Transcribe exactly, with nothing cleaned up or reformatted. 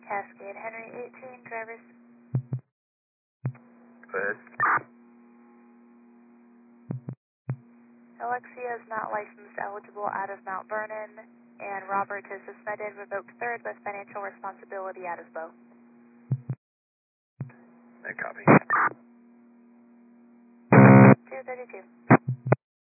Cascade Henry eighteen, drivers. Go ahead. Alexia is not licensed eligible out of Mount Vernon, and Robert is suspended, revoked third with financial responsibility out of Bow. I copy. two thirty-two.